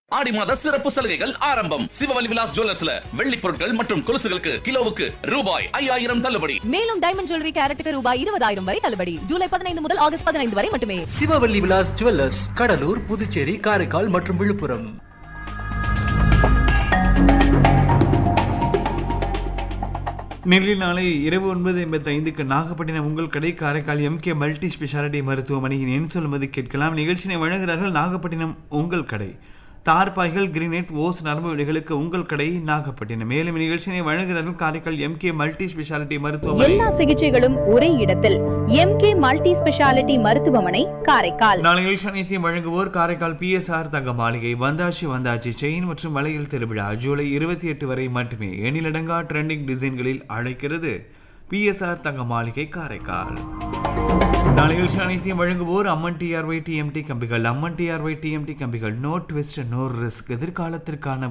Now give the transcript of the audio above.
ஆடி மாத சிறப்பு சலுகைகள் ஆரம்பம். சிவவல்லி விலாஸ் ஜுவல்லர்ஸ்ல வெள்ளி பொருட்கள் மற்றும் கொலுசுகளுக்கு கிலோவுக்கு ரூபாய் 5000 தள்ளுபடி. மேலும் டைமண்ட் ஜுவல்லரி கேரட்டுக்கு ரூபாய் 20000 வரை தள்ளுபடி. ஜூலை 15 முதல் ஆகஸ்ட் 15 வரை மட்டுமே. சிவவல்லி விலாஸ் ஜுவல்லர்ஸ், கடலூர், புதுச்சேரி, காரைக்கால் மற்றும் விழுப்புரம். நெல்லில் நாளை இரவு 9:55 நாகப்பட்டினம் உங்கள் கடை காரைக்கால் எம்கே மல்டி ஸ்பெஷாலிட்டி மருத்துவமனையின் எண் சொல்லுவது கேட்கலாம். நிகழ்ச்சியை வழங்குகிறார்கள் நாகப்பட்டினம் உங்கள் கடை. தார்பாய்கள், கிரீனேட், ஓஸ், நரம்பு விடைகளுக்கு உங்கள் கடை நாகப்பட்டினம். மேலும் நிகழ்ச்சியை வழங்குகிறார்கள் காரைக்கால் எம்கே மல்டி ஸ்பெஷாலிட்டி மருத்துவமனை. எல்லா சிகிச்சைகளும் ஒரே இடத்தில் எம்கே மல்டி ஸ்பெஷாலிட்டி மருத்துவமனை காரைக்கால். நாளை நிகழ்ச்சி அனைத்தையும் வழங்குவோர் காரைக்கால் பிஎஸ்ஆர் தங்க மாளிகை. வந்தாச்சி செயின் மற்றும் வளையல் திருவிழா ஜூலை 28 வரை மட்டுமே. எண்ணிலடங்கா ட்ரெண்டிங் டிசைன்களில் அழைக்கிறது பிஎஸ்ஆர் தங்க மாளிகை காரைக்கால். நாளை நிகழ்ச்சி அனைத்தையும் வழங்குவோர் அம்மன் டிஆர்ஒய் டிஎம்டி கம்பிகள். அம்மன் டிஆர்ஒய் டிஎம்டி கம்பிகள். No twist, no risk. எதிர்காலத்திற்கான